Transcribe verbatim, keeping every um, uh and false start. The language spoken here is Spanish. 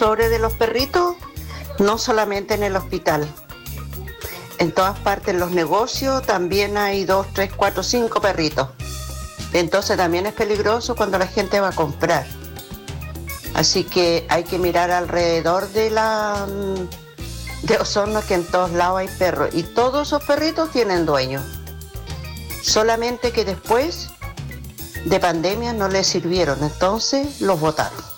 sobre de los perritos, no solamente en el hospital. En todas partes, en los negocios, también hay dos, tres, cuatro, cinco perritos. Entonces también es peligroso cuando la gente va a comprar. Así que hay que mirar alrededor de la de Osorno, que en todos lados hay perros. Y todos esos perritos tienen dueños. Solamente que después de pandemia no les sirvieron, entonces los botaron.